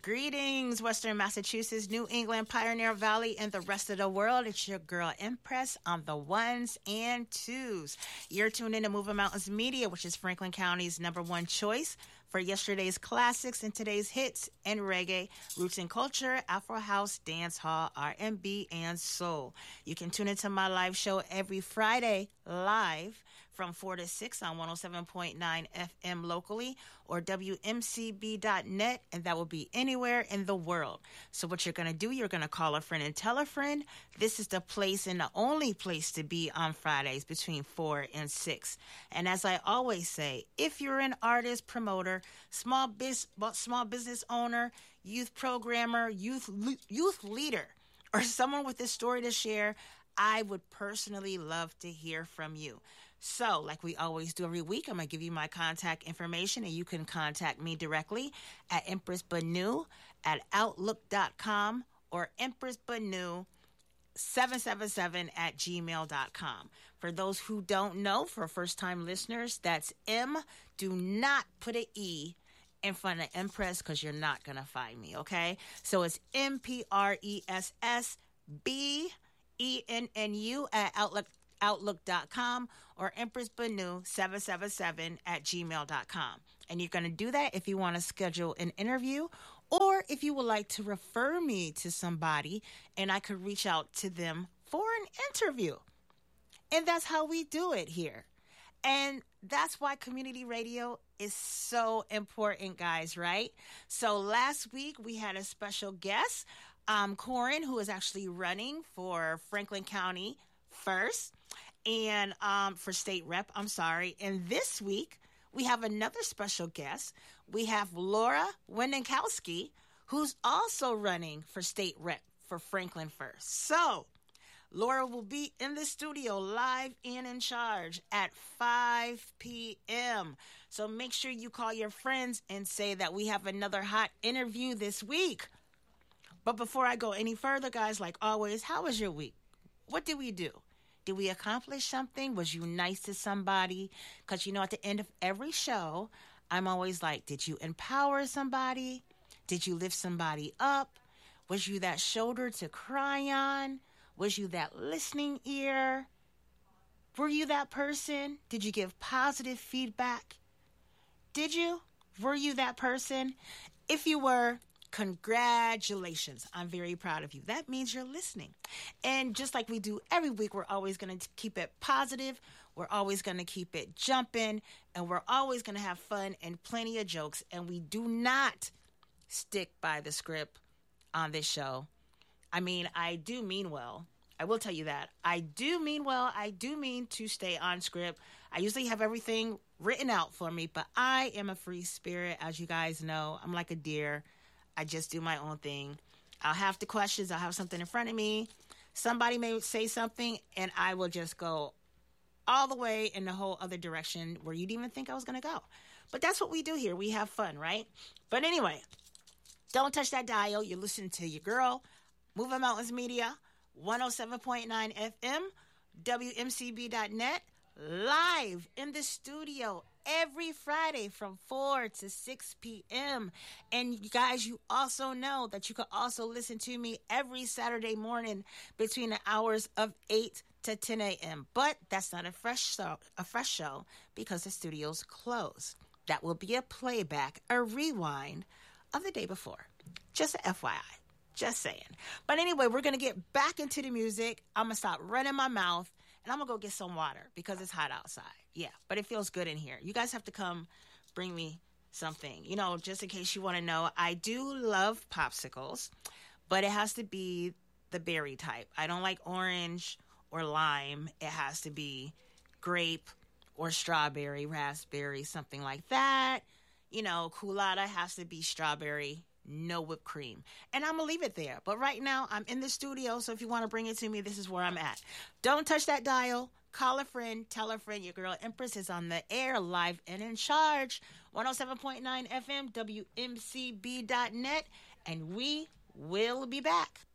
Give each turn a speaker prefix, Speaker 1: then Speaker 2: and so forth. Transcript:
Speaker 1: Greetings, Western Massachusetts, New England, Pioneer Valley, and the rest of the world. It's your girl Empress on the ones and twos. You're tuned in to Moving Mountains Media, which is Franklin County's #1 choice for yesterday's classics and today's hits in reggae, roots and culture, Afro house, dance hall, R&B, and soul. You can tune into my live show every Friday live from 4 to 6 on 107.9 FM locally or WMCB.net, and that will be anywhere in the world. So what you're going to do, you're going to call a friend and tell a friend. This is the place and the only place to be on Fridays between 4 and 6. And as I always say, if you're an artist, promoter, small business owner, youth programmer, youth leader, or someone with a story to share, I would personally love to hear from you. So, like we always do every week, I'm going to give you my contact information, and you can contact me directly at empressbanu@outlook.com or empressbanu777@gmail.com. For those who don't know, for first-time listeners, that's M. Do not put an E in front of Empress because you're not going to find me, okay? So it's MPRESSBENNU at outlook.com or empressbanu777@gmail.com. And you're going to do that if you want to schedule an interview or if you would like to refer me to somebody and I could reach out to them for an interview. And that's how we do it here. And that's why community radio is so important, guys, right? So last week we had a special guest, Corin, who is actually running for Franklin County first and for state rep, And this week we have another special guest. We have Laura Winninkowski, who's also running for state rep for Franklin first. So Laura will be in the studio live and in charge at 5 p.m. So make sure you call your friends and say that we have another hot interview this week. But before I go any further, guys, like always, how was your week? What did we do? Did we accomplish something? Was you nice to somebody? Because, at the end of every show, I'm always like, did you empower somebody? Did you lift somebody up? Was you that shoulder to cry on? Was you that listening ear? Were you that person? Did you give positive feedback? Did you? Were you that person? If you were, congratulations. I'm very proud of you. That means you're listening. And just like we do every week, we're always going to keep it positive. We're always going to keep it jumping. And we're always going to have fun and plenty of jokes. And we do not stick by the script on this show. I mean, I do mean well. I will tell you that. I do mean well. I do mean to stay on script. I usually have everything written out for me, but I am a free spirit, as you guys know. I'm like a deer. I just do my own thing. I'll have the questions. I'll have something in front of me. Somebody may say something, and I will just go all the way in the whole other direction where you didn't even think I was going to go. But that's what we do here. We have fun, right? But anyway, don't touch that dial. You're listening to your girl, Moving Mountains Media, 107.9 FM, WMCB.net, live in the studio every Friday from 4 to 6 p.m. And you guys, you also know that you can also listen to me every Saturday morning between the hours of 8 to 10 a.m. But that's not a fresh show because the studio's closed. That will be a playback, a rewind of the day before. Just a FYI. Just saying. But anyway, we're going to get back into the music. I'm going to stop running my mouth and I'm going to go get some water because it's hot outside. Yeah, but it feels good in here. You guys have to come bring me something. Just in case you want to know, I do love popsicles, but it has to be the berry type. I don't like orange or lime. It has to be grape or strawberry, raspberry, something like that. Coolada has to be strawberry, no whipped cream. And I'm going to leave it there. But right now, I'm in the studio, so if you want to bring it to me, this is where I'm at. Don't touch that dial. Call a friend. Tell a friend. Your girl Empress is on the air, live and in charge. 107.9 FM, WMCB.net. And we will be back.